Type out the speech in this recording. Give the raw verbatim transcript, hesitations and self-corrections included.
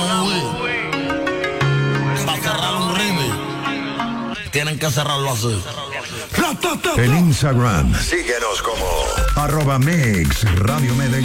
Para cerrar un remix, tienen que cerrarlo así. En Instagram, síguenos como arroba Mix Radio Medellín.